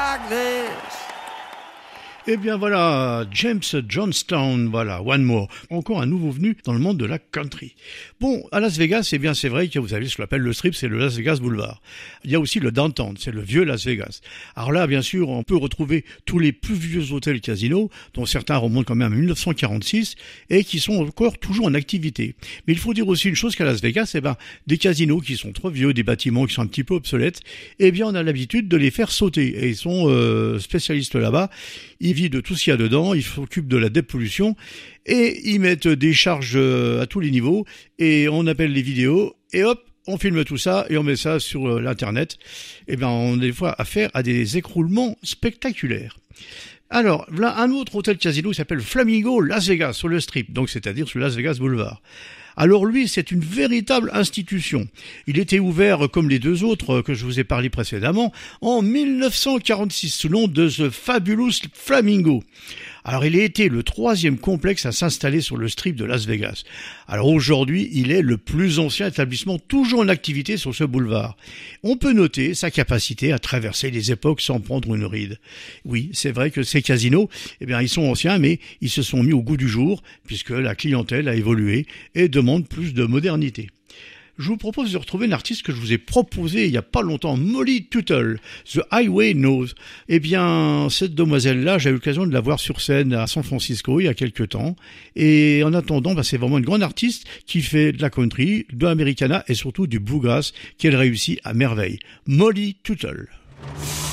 like this. Eh bien voilà, James Johnstown, voilà, One More, encore un nouveau venu dans le monde de la country. Bon, à Las Vegas, eh bien c'est vrai que vous avez ce qu'on appelle le strip, c'est le Las Vegas Boulevard. Il y a aussi le downtown, c'est le vieux Las Vegas. Alors là, bien sûr, on peut retrouver tous les plus vieux hôtels casinos, dont certains remontent quand même à 1946, et qui sont encore toujours en activité. Mais il faut dire aussi une chose qu'à Las Vegas, eh ben, des casinos qui sont trop vieux, des bâtiments qui sont un petit peu obsolètes, eh bien on a l'habitude de les faire sauter. Et ils sont spécialistes là-bas. Ils vivent de tout ce qu'il y a dedans, ils s'occupent de la dépollution et ils mettent des charges à tous les niveaux et on appelle les vidéos et hop, on filme tout ça et on met ça sur l'internet. Et bien on a des fois affaire à des écroulements spectaculaires. Alors, là, un autre hôtel casino s'appelle Flamingo Las Vegas sur le Strip, donc c'est-à-dire sur Las Vegas Boulevard. Alors lui, c'est une véritable institution. Il était ouvert, comme les deux autres que je vous ai parlé précédemment, en 1946, sous le nom de The Fabulous Flamingo. Alors il a été le 3e complexe à s'installer sur le Strip de Las Vegas. Alors aujourd'hui, il est le plus ancien établissement toujours en activité sur ce boulevard. On peut noter sa capacité à traverser les époques sans prendre une ride. Oui, c'est vrai que ces casinos, eh bien, ils sont anciens, mais ils se sont mis au goût du jour, puisque la clientèle a évolué et demande plus de modernité. Je vous propose de retrouver une artiste que je vous ai proposée il y a pas longtemps, Molly Tuttle, The Highway Knows. Eh bien, cette demoiselle-là, j'ai eu l'occasion de la voir sur scène à San Francisco il y a quelques temps. Et en attendant, c'est vraiment une grande artiste qui fait de la country, de l'Americana et surtout du bluegrass qu'elle réussit à merveille. Molly Tuttle.